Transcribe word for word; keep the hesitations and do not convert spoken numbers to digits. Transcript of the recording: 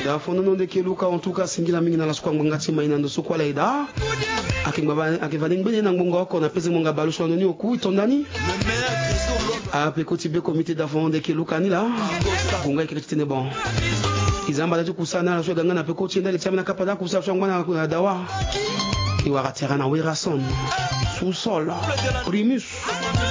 da fono non de keluka en tout cas singila mingi na la sukwa ngati maina ndo sukwa la ida akingba akivaling bene na ngongo ko na pese monga balu so noni oku itondani a pe ko tibe comité d'avant de keluka ni la gonga ikitene bon izamba da kusana la so ganga na pe ko tienda le tsamina kapada kusa so ngwana na dawa iwa ratera na werason sous sol primus